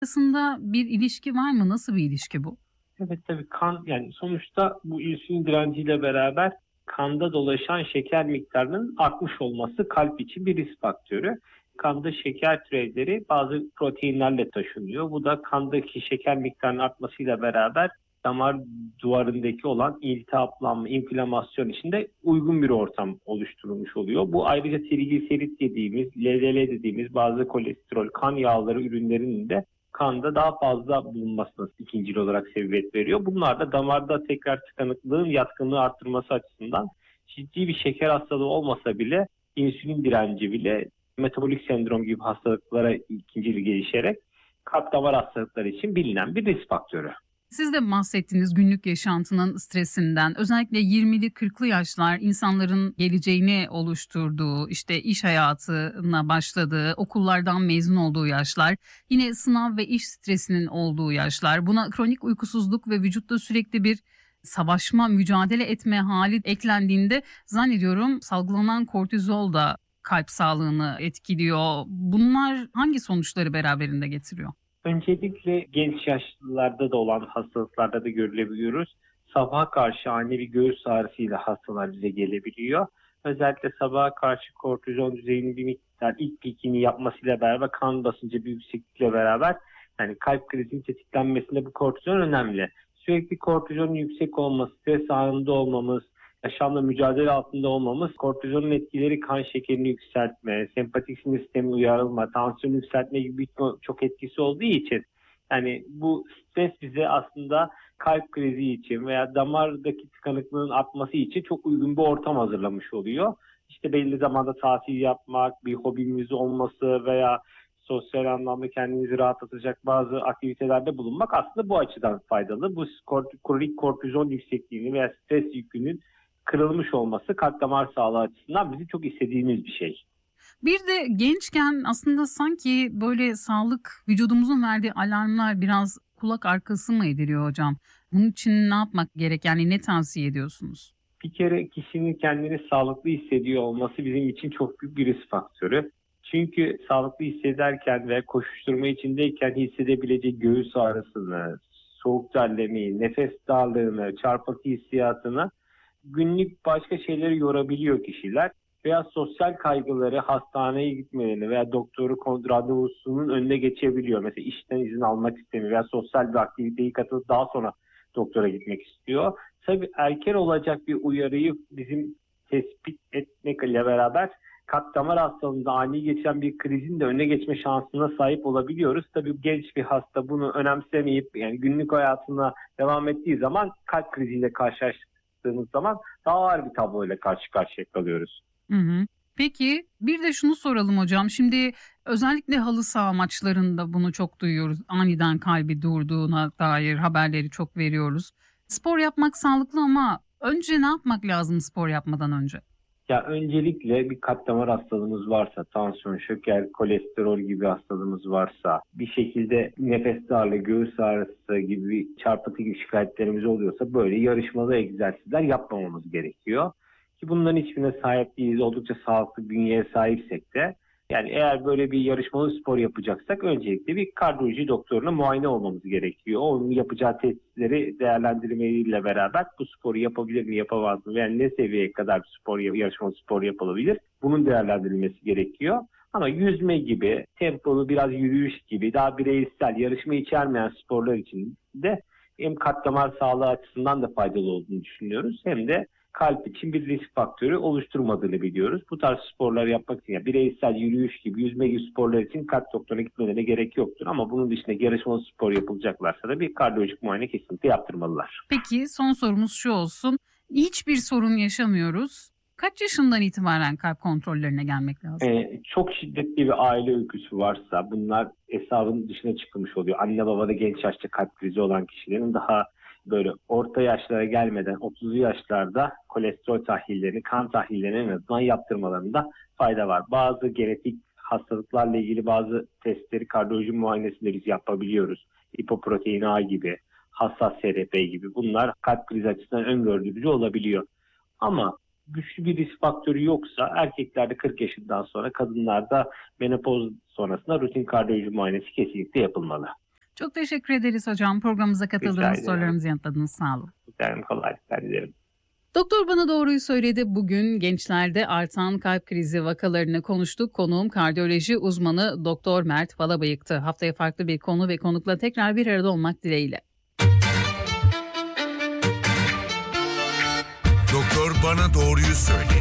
arasında bir ilişki var mı? Nasıl bir ilişki bu? Evet, tabii kan, yani sonuçta bu insülin direnciyle beraber kanda dolaşan şeker miktarının artmış olması kalp için bir risk faktörü. Kanda şeker türevleri bazı proteinlerle taşınıyor. Bu da kandaki şeker miktarının artmasıyla beraber damar duvarındaki olan iltihaplanma, inflamasyon için de uygun bir ortam oluşturulmuş oluyor. Bu ayrıca trigliserit dediğimiz, LDL dediğimiz bazı kolesterol, kan yağları ürünlerinin de kanda daha fazla bulunmasına ikincil olarak sebebiyet veriyor. Bunlar da damarda tekrar tıkanıklığın yatkınlığı arttırması açısından ciddi bir şeker hastalığı olmasa bile insülin direnci bile metabolik sendrom gibi hastalıklara ikincil gelişerek kalp damar hastalıkları için bilinen bir risk faktörü. Siz de bahsettiğiniz günlük yaşantının stresinden, özellikle 20'li 40'lı yaşlar insanların geleceğini oluşturduğu, işte iş hayatına başladığı, okullardan mezun olduğu yaşlar, yine sınav ve iş stresinin olduğu yaşlar, buna kronik uykusuzluk ve vücutta sürekli bir savaşma, mücadele etme hali eklendiğinde zannediyorum salgılanan kortizol da kalp sağlığını etkiliyor. Bunlar hangi sonuçları beraberinde getiriyor? Öncelikle genç yaşlılarda da olan hastalıklarda da görülebiliyoruz. Sabaha karşı ani bir göğüs ağrısıyla hastalar bize gelebiliyor. Özellikle sabaha karşı kortizol düzeyinin bir miktar ilk pikini yapmasıyla beraber kan basıncı bir yükseklikle beraber yani kalp krizinin tetiklenmesinde bu kortizol önemli. Sürekli kortizolün yüksek olması, stres anında olmamız, yaşamla mücadele altında olmamız, kortizolun etkileri kan şekerini yükseltme, sempatik sinir sistemi uyarılma, tansiyon yükseltme gibi çok etkisi olduğu için yani bu stres bize aslında kalp krizi için veya damardaki tıkanıklığın artması için çok uygun bir ortam hazırlamış oluyor. İşte belli zamanda tatil yapmak, bir hobimiz olması veya sosyal anlamda kendinizi rahatlatacak bazı aktivitelerde bulunmak aslında bu açıdan faydalı. Bu kronik kortizol yüksekliğini veya stres yükünün kırılmış olması kalp damar sağlığı açısından bizim çok istediğimiz bir şey. Bir de gençken aslında sanki böyle sağlık vücudumuzun verdiği alarmlar biraz kulak arkası mı ediliyor hocam? Bunun için ne yapmak gerek? Yani ne tavsiye ediyorsunuz? Bir kere kişinin kendini sağlıklı hissediyor olması bizim için çok büyük bir risk faktörü. Çünkü sağlıklı hissederken ve koşuşturma içindeyken hissedebileceği göğüs ağrısını, soğuk terlemeyi, nefes darlığını, çarpıntı hissiyatını günlük başka şeyleri yorabiliyor kişiler veya sosyal kaygıları hastaneye gitmelerini veya doktoru randevusunun önüne geçebiliyor. Mesela işten izin almak istemiyor veya sosyal bir aktiviteyi katılıp daha sonra doktora gitmek istiyor. Tabii erken olacak bir uyarıyı bizim tespit etmekle beraber kalp damar hastalığında ani geçen bir krizin de önüne geçme şansına sahip olabiliyoruz. Tabii genç bir hasta bunu önemsemeyip yani günlük hayatına devam ettiği zaman kalp kriziyle karşılaştığımız zaman daha ağır bir tabloyla karşı karşıya kalıyoruz. Hı hı. Peki bir de şunu soralım hocam. Şimdi özellikle halı saha maçlarında bunu çok duyuyoruz. Aniden kalbi durduğuna dair haberleri çok veriyoruz. Spor yapmak sağlıklı ama önce ne yapmak lazım spor yapmadan önce? Ya öncelikle bir kalp damar hastalığımız varsa, tansiyon, şeker, kolesterol gibi hastalığımız varsa, bir şekilde nefes darlığı, göğüs ağrısı gibi çarpıntı gibi şikayetlerimiz oluyorsa böyle yarışmalı egzersizler yapmamamız gerekiyor. Ki bunların hiçbirine sahip değiliz. Oldukça sağlıklı bünyeye sahipsek de yani eğer böyle bir yarışmalı spor yapacaksak öncelikle bir kardiyoloji doktoruna muayene olmamız gerekiyor. Onun yapacağı testleri değerlendirmeleriyle beraber bu sporu yapabilir mi, yapamaz mı? Yani ne seviyeye kadar bir yarışmalı spor yapılabilir? Bunun değerlendirilmesi gerekiyor. Ama yüzme gibi, tempolu biraz yürüyüş gibi daha bireysel, yarışma içermeyen sporlar için de hem kalp damar sağlığı açısından da faydalı olduğunu düşünüyoruz. Hem de kalp için bir risk faktörü oluşturmadığını biliyoruz. Bu tarz sporlar yapmak için yani bireysel yürüyüş gibi, yüzme gibi sporlar için kalp doktoruna gitmelerine gerek yoktur. Ama bunun dışında yarışmalı spor yapılacaklarsa da bir kardiyolojik muayene kesinlikle yaptırmalılar. Peki son sorumuz şu olsun. Hiçbir sorun yaşamıyoruz. Kaç yaşından itibaren kalp kontrollerine gelmek lazım? Çok şiddetli bir aile öyküsü varsa bunlar hesabın dışına çıkmış oluyor. Anne babada genç yaşta kalp krizi olan kişilerin daha böyle orta yaşlara gelmeden 30'lu yaşlarda kolesterol tahlillerini, kan tahlillerini en azından yaptırmalarında fayda var. Bazı genetik hastalıklarla ilgili bazı testleri kardiyoloji muayenesinde biz yapabiliyoruz. Lipoprotein A gibi, hassas SRP gibi bunlar kalp krizi açısından öngörülücü olabiliyor. Ama güçlü bir risk faktörü yoksa erkeklerde 40 yaşından sonra kadınlarda menopoz sonrasında rutin kardiyoloji muayenesi kesinlikle yapılmalı. Çok teşekkür ederiz hocam. Programımıza katıldığınız, ederim. sorularımızı yanıtladınız. Sağ olun. Dilerim, kolaylıklar dilerim. Doktor bana doğruyu söyledi. Bugün gençlerde artan kalp krizi vakalarını konuştuk. Konuğum kardiyoloji uzmanı Doktor Mert Balabayık'tı. Haftaya farklı bir konu ve konukla tekrar bir arada olmak dileğiyle. Doktor bana doğruyu söyle.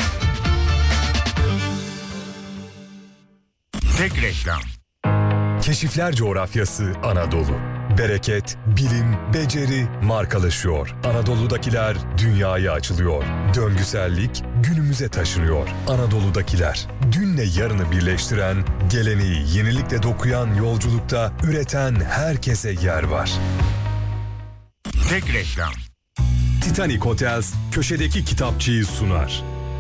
Tek reklam. Keşifler coğrafyası Anadolu. Bereket, bilim, beceri markalaşıyor. Anadolu'dakiler dünyaya açılıyor. Döngüsellik günümüze taşınıyor. Anadolu'dakiler dünle yarını birleştiren, geleneği yenilikle dokuyan yolculukta üreten herkese yer var. Tek reklam. Titanic Hotels köşedeki kitapçıyı sunar.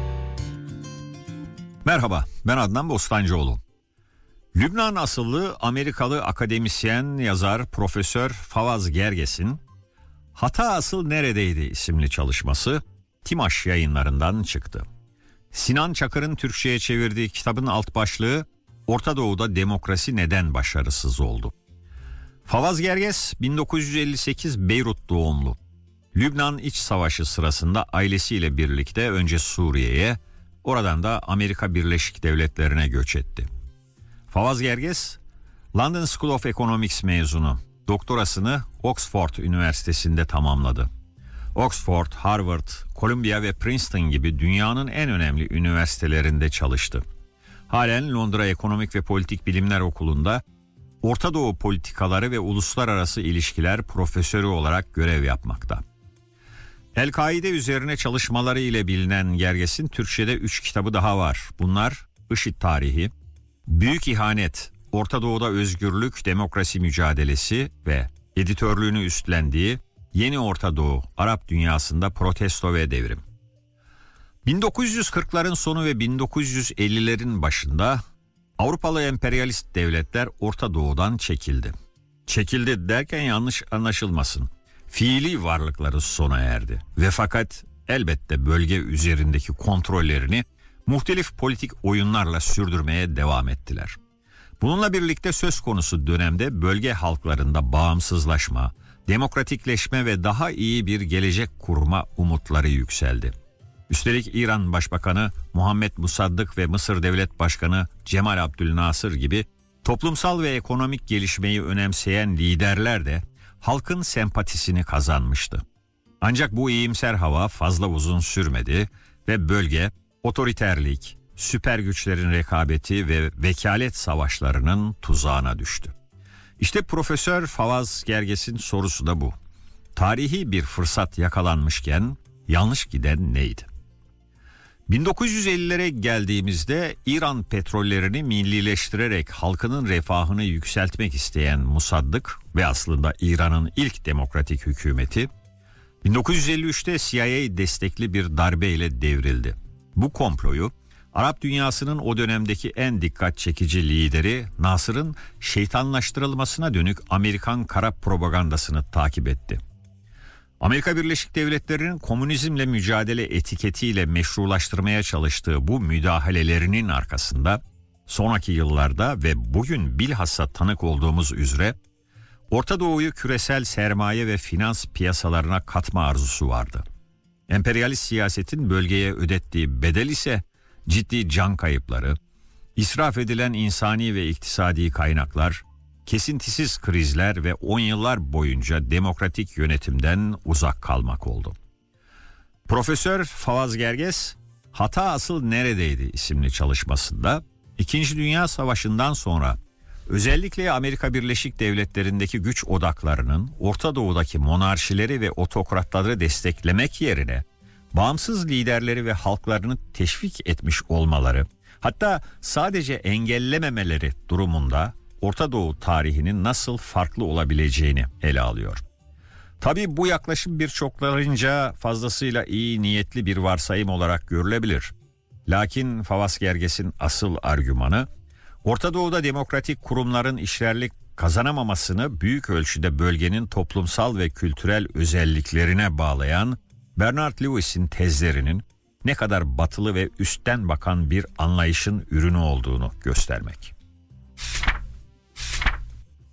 Merhaba, ben Adnan Bostancıoğlu. Lübnan asıllı Amerikalı akademisyen, yazar, Profesör Fawaz Gerges'in "Hata Asıl Neredeydi" isimli çalışması Timaş Yayınları'ndan çıktı. Sinan Çakır'ın Türkçe'ye çevirdiği kitabın alt başlığı "Orta Doğu'da Demokrasi Neden Başarısız Oldu?" Fawaz Gerges 1958 Beyrut doğumlu. Lübnan İç Savaşı sırasında ailesiyle birlikte önce Suriye'ye, oradan da Amerika Birleşik Devletleri'ne göç etti. Fawaz Gerges, London School of Economics mezunu. Doktorasını Oxford Üniversitesi'nde tamamladı. Oxford, Harvard, Columbia ve Princeton gibi dünyanın en önemli üniversitelerinde çalıştı. Halen Londra Ekonomik ve Politik Bilimler Okulu'nda Orta Doğu Politikaları ve Uluslararası İlişkiler profesörü olarak görev yapmakta. El-Kaide üzerine çalışmaları ile bilinen Gerges'in Türkçe'de 3 kitabı daha var. Bunlar IŞİD Tarihi, Büyük İhanet, Orta Doğu'da Özgürlük, Demokrasi Mücadelesi ve editörlüğünü üstlendiği Yeni Orta Doğu, Arap Dünyasında Protesto ve Devrim. 1940'ların sonu ve 1950'lerin başında Avrupalı emperyalist devletler Orta Doğu'dan çekildi. Çekildi derken yanlış anlaşılmasın. Fiili varlıkları sona erdi ve fakat elbette bölge üzerindeki kontrollerini muhtelif politik oyunlarla sürdürmeye devam ettiler. Bununla birlikte söz konusu dönemde bölge halklarında bağımsızlaşma, demokratikleşme ve daha iyi bir gelecek kurma umutları yükseldi. Üstelik İran Başbakanı Muhammed Musaddık ve Mısır Devlet Başkanı Cemal Abdülnasır gibi toplumsal ve ekonomik gelişmeyi önemseyen liderler de halkın sempatisini kazanmıştı. Ancak bu iyimser hava fazla uzun sürmedi ve bölge otoriterlik, süper güçlerin rekabeti ve vekalet savaşlarının tuzağına düştü. İşte Profesör Fawaz Gerges'in sorusu da bu. Tarihi bir fırsat yakalanmışken yanlış giden neydi? 1950'lere geldiğimizde İran petrollerini millileştirerek halkının refahını yükseltmek isteyen Musaddık ve aslında İran'ın ilk demokratik hükümeti 1953'te CIA destekli bir darbeyle devrildi. Bu komployu Arap dünyasının o dönemdeki en dikkat çekici lideri Nasır'ın şeytanlaştırılmasına dönük Amerikan kara propagandasını takip etti. Amerika Birleşik Devletleri'nin komünizmle mücadele etiketiyle meşrulaştırmaya çalıştığı bu müdahalelerinin arkasında sonraki yıllarda ve bugün bilhassa tanık olduğumuz üzere Orta Doğu'yu küresel sermaye ve finans piyasalarına katma arzusu vardı. Emperyalist siyasetin bölgeye ödettiği bedel ise ciddi can kayıpları, israf edilen insani ve iktisadi kaynaklar, kesintisiz krizler ve 10 yıllar boyunca demokratik yönetimden uzak kalmak oldu. Profesör Fawaz Gerges, "Hata Asıl Neredeydi" isimli çalışmasında 2. Dünya Savaşı'ndan sonra özellikle Amerika Birleşik Devletleri'ndeki güç odaklarının Orta Doğu'daki monarşileri ve otokratları desteklemek yerine bağımsız liderleri ve halklarını teşvik etmiş olmaları, hatta sadece engellememeleri durumunda Orta Doğu tarihinin nasıl farklı olabileceğini ele alıyor. Tabii bu yaklaşım birçoklarınca fazlasıyla iyi niyetli bir varsayım olarak görülebilir. Lakin Fawaz Gerges'in asıl argümanı, Orta Doğu'da demokratik kurumların işlerlik kazanamamasını büyük ölçüde bölgenin toplumsal ve kültürel özelliklerine bağlayan Bernard Lewis'in tezlerinin ne kadar batılı ve üstten bakan bir anlayışın ürünü olduğunu göstermek.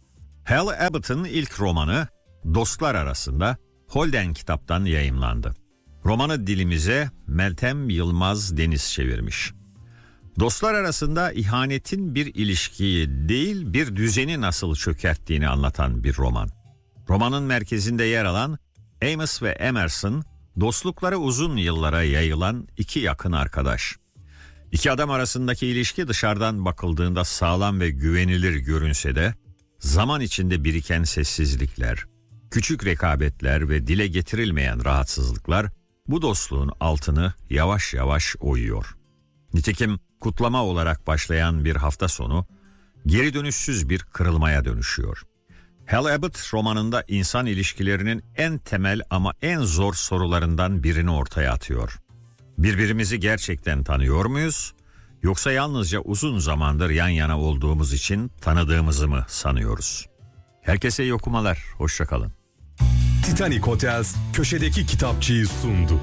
Hal Abbott'ın ilk romanı Dostlar Arasında Holden Kitap'tan yayımlandı. Romanı dilimize Meltem Yılmaz Deniz çevirmiş. Dostlar arasında ihanetin bir ilişkiyi değil bir düzeni nasıl çökerttiğini anlatan bir roman. Romanın merkezinde yer alan Amos ve Emerson, dostlukları uzun yıllara yayılan iki yakın arkadaş. İki adam arasındaki ilişki dışarıdan bakıldığında sağlam ve güvenilir görünse de zaman içinde biriken sessizlikler, küçük rekabetler ve dile getirilmeyen rahatsızlıklar bu dostluğun altını yavaş yavaş oyuyor. Nitekim kutlama olarak başlayan bir hafta sonu geri dönüşsüz bir kırılmaya dönüşüyor. Hal Abbott romanında insan ilişkilerinin en temel ama en zor sorularından birini ortaya atıyor. Birbirimizi gerçekten tanıyor muyuz? Yoksa yalnızca uzun zamandır yan yana olduğumuz için tanıdığımızı mı sanıyoruz? Herkese iyi okumalar, hoşça kalın. Titanic Hotels köşedeki kitapçıyı sundu.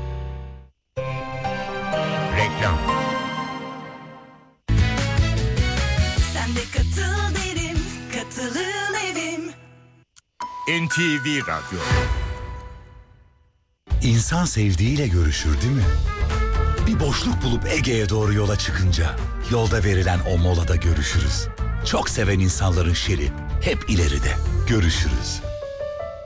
Reklam. Sen de katıl derim, katılım evim. NTV Radyo. İnsan sevdiğiyle görüşür değil mi? Bir boşluk bulup Ege'ye doğru yola çıkınca yolda verilen o molada görüşürüz. Çok seven insanların şeri hep ileride. Görüşürüz.